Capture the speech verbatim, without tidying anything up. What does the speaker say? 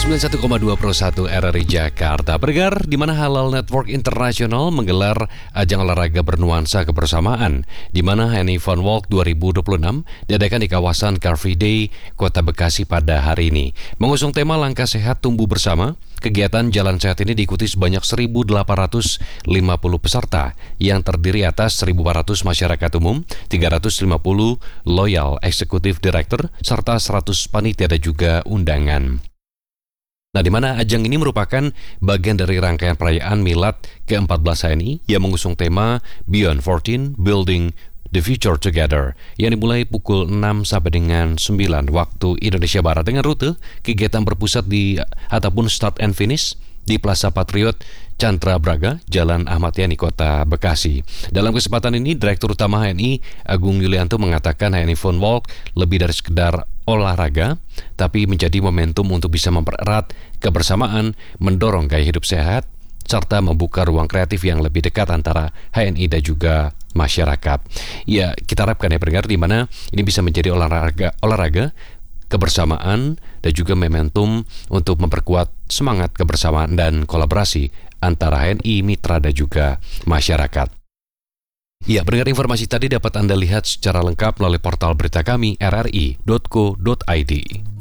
sembilan puluh satu koma dua Pro satu R R I Jakarta. Pendengar, di mana Halal Network International menggelar ajang olahraga bernuansa kebersamaan, di mana H N I Fun Walk dua ribu dua puluh enam diadakan di kawasan Car Free Day, Kota Bekasi pada hari ini. Mengusung tema Langkah Sehat Tumbuh Bersama, kegiatan Jalan Sehat ini diikuti sebanyak seribu delapan ratus lima puluh peserta yang terdiri atas seribu empat ratus masyarakat umum, tiga ratus lima puluh loyal executive director, serta seratus panitia dan juga undangan. Nah, di mana ajang ini merupakan bagian dari rangkaian perayaan Milad ke empat belas H N I yang mengusung tema Beyond fourteen Building the Future Together yang dimulai pukul enam sampai dengan sembilan waktu Indonesia Barat dengan rute kegiatan berpusat di ataupun start and finish di Plaza Patriot Chandra Braga, Jalan Ahmad Yani, Kota Bekasi. Dalam kesempatan ini, Direktur Utama H N I Agung Yulianto mengatakan H N I Fun Walk lebih dari sekedar olahraga, tapi menjadi momentum untuk bisa mempererat kebersamaan, mendorong gaya hidup sehat, serta membuka ruang kreatif yang lebih dekat antara H N I dan juga masyarakat. Ya, kita harapkan ya pendengar, di mana ini bisa menjadi olahraga olahraga kebersamaan dan juga momentum untuk memperkuat semangat kebersamaan dan kolaborasi antara H N I, mitra dan juga masyarakat. Ya, pendengar, informasi tadi dapat Anda lihat secara lengkap melalui portal berita kami r r i dot co dot i d.